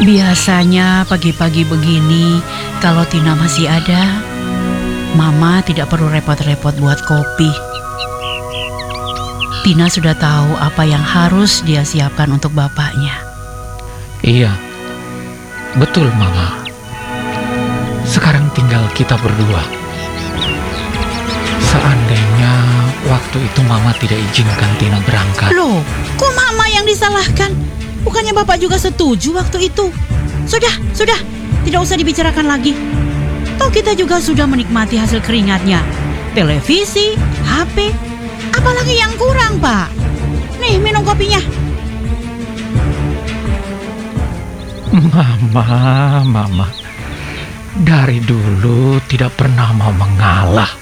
Biasanya pagi-pagi begini, kalau Tina masih ada, Mama tidak perlu repot-repot buat kopi. Tina sudah tahu apa yang harus dia siapkan untuk bapaknya. Iya, betul Mama. Sekarang tinggal kita berdua. Seandainya waktu itu Mama tidak izinkan Tina berangkat. Loh, kok Mama yang disalahkan? Bukannya Bapak juga setuju waktu itu? Sudah, tidak usah dibicarakan lagi. Toh kita juga sudah menikmati hasil keringatnya. Televisi, HP, apalagi yang kurang, Pak? Nih, minum kopinya. Mama, dari dulu tidak pernah mau mengalah.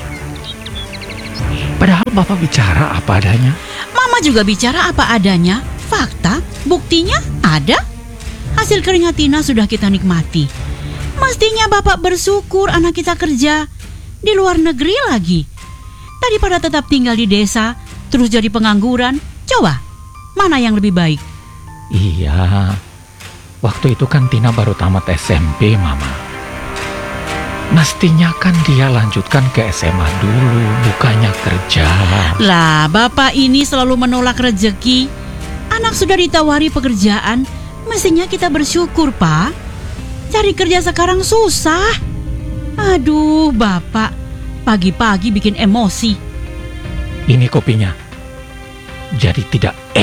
Padahal Bapak bicara apa adanya. Mama juga bicara apa adanya. Fakta, buktinya ada. Hasil keringat Tina sudah kita nikmati. Mestinya Bapak bersyukur anak kita kerja di luar negeri lagi, daripada tetap tinggal di desa terus jadi pengangguran. Coba, mana yang lebih baik? Iya, waktu itu kan Tina baru tamat SMP, Mama. Mestinya kan dia lanjutkan ke SMA dulu, bukannya kerja. Lah, Bapak ini selalu menolak rezeki. Anak sudah ditawari pekerjaan, mestinya kita bersyukur, Pak. Cari kerja sekarang susah. Aduh, Bapak, pagi-pagi bikin emosi. Ini kopinya. Jadi tidak